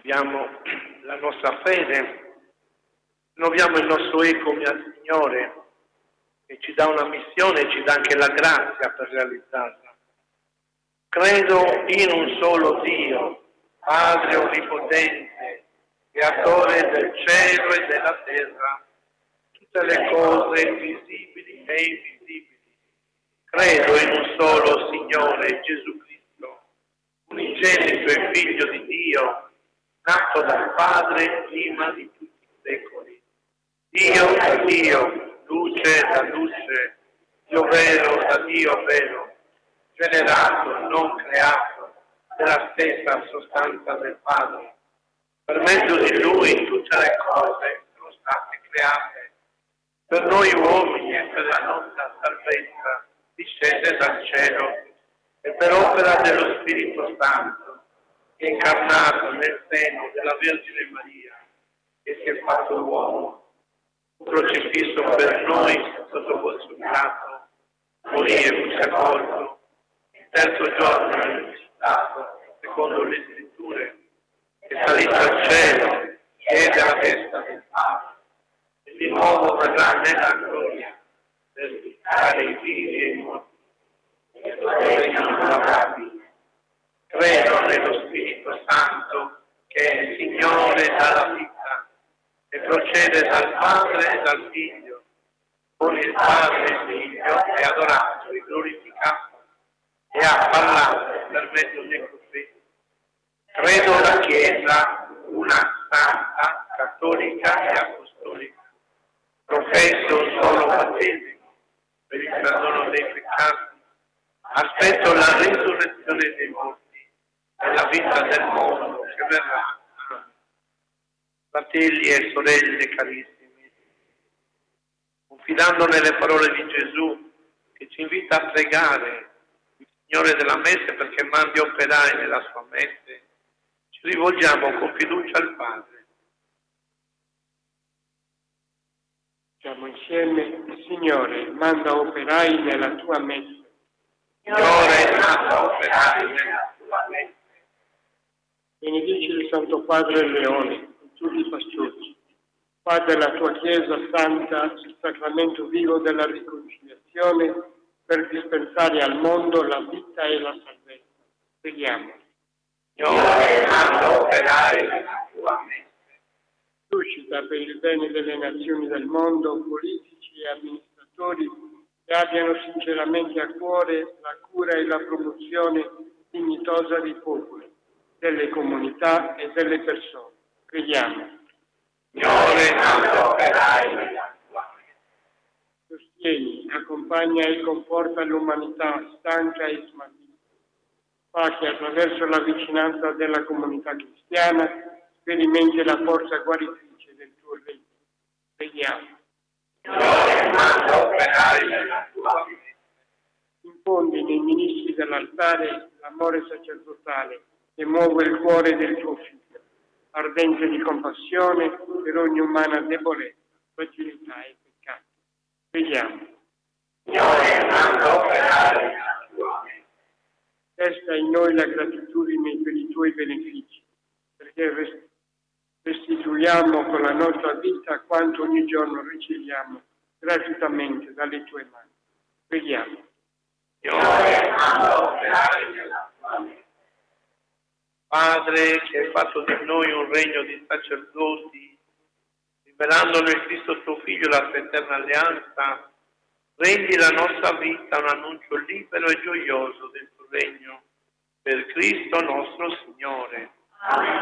rinnoviamo la nostra fede, rinnoviamo il nostro eco al Signore, che ci dà una missione e ci dà anche la grazia per realizzarla. Credo in un solo Dio, Padre Onnipotente, Creatore del cielo e della terra, tutte le cose visibili e invisibili. Credo in un solo Signore, Gesù Cristo, unigenito e Figlio di Dio, nato dal Padre prima di tutti i secoli. Dio da Dio, luce da luce, Dio vero da Dio vero, generato, non creato, della stessa sostanza del Padre. Per mezzo di Lui tutte le cose sono state create. Per noi uomini e per la nostra salvezza discese dal cielo e per opera dello Spirito Santo, che è incarnato nel seno della Vergine Maria e si è fatto uomo, crocifisso per noi sotto Ponzio Pilato, morì e fu sepolto, il terzo giorno è risuscitato, secondo le Scritture, è salito al cielo, siede alla destra del Padre, e di nuovo verrà nella gloria per giudicare i vivi e i morti. Credo nello Spirito Santo, che è il Signore dalla vita, e procede dal Padre e dal Figlio, con il Padre e il Figlio è adorato e glorificato, e ha parlato per mezzo dei profeti. Credo la Chiesa, una santa, cattolica e apostolica. Professo un solo battesimo per il perdono dei peccati. Aspetto la risurrezione dei morti e la vita del mondo che verrà. Fratelli e sorelle carissimi, confidando nelle parole di Gesù che ci invita a pregare il Signore della Messe perché mandi operai nella sua Messe, ci rivolgiamo con fiducia al Padre. Diciamo insieme: Signore, manda operai nella tua Messe. Signore, manda operai nella tua Messe. Benedici il Santo Padre Leone e tutti i pastori. Fa della tua Chiesa Santa il sacramento vivo della riconciliazione per dispensare al mondo la vita e la salvezza. Preghiamo. Signore, manda operai nella tua Messe. Suscita per il bene delle nazioni del mondo politici e amministratori che abbiano sinceramente a cuore la cura e la promozione dignitosa dei popoli, delle comunità e delle persone. Preghiamo. Signore, manda operai nella tua Messe. Sostieni, accompagna e conforta l'umanità stanca e smarrita. Fa che attraverso la vicinanza della comunità cristiana sperimenti la forza guaritrice del tuo regno. Preghiamo. Signore, manda operai nella tua Messe. Infondi nei ministri dell'altare l'amore sacerdotale che muove il cuore del tuo figlio, ardente di compassione per ogni umana debolezza, fragilità e peccato. Preghiamo. Signore, manda operai nella tua Messe. Resta in noi la gratitudine per i tuoi benefici, perché restituiamo con la nostra vita quanto ogni giorno riceviamo gratuitamente dalle tue mani. Preghiamo. Signore, manda operai nella tua Messe. Padre, che hai fatto di noi un regno di sacerdoti, rivelando nel Cristo tuo Figlio la tua eterna alleanza, rendi la nostra vita un annuncio libero e gioioso del tuo regno, per Cristo nostro Signore. Amen.